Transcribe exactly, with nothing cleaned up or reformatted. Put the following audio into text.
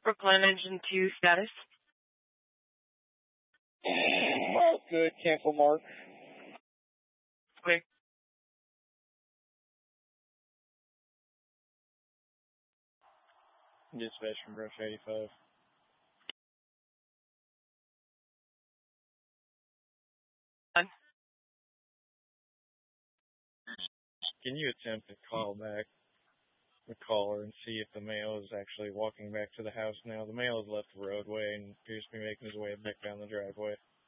Brooklyn Engine two status. Well, good. Cancel mark. Clear. Dispatch from Brush eighty-five. Done. Can you attempt to call back the caller and see if the male is actually walking back to the house now? The male has left the roadway and appears to be making his way back down the driveway.